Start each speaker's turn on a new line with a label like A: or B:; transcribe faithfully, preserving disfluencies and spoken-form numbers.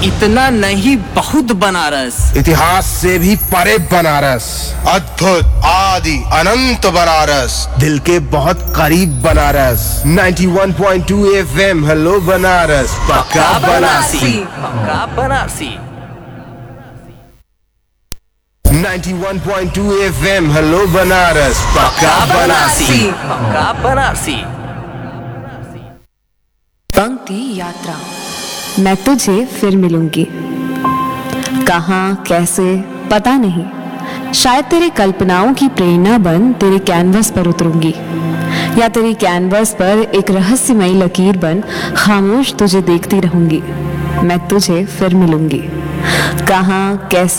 A: इतना नहीं बहुत बनारस,
B: इतिहास से भी परे बनारस,
C: अद्भुत आदि अनंत बनारस,
B: दिल के बहुत करीब बनारस। इक्यानवे पॉइंट दो एफएम हेलो बनारस, पक्का बनारसी,
A: पक्का बनारसी।
B: इक्यानवे पॉइंट दो एफएम हेलो बनारस, पक्का बनारसी,
A: पक्का बनारसी।
D: पंक्ति यात्रा। मैं तुझे फिर मिलूंगी, कहाँ कैसे पता नहीं, शायद तेरी कल्पनाओं की प्रेरणा बन तेरे कैनवस पर उतरूंगी, या तेरी कैनवस पर एक रहस्यमयी लकीर बन खामोश तुझे देखती रहूंगी। मैं तुझे फिर मिलूंगी, कहाँ कैसे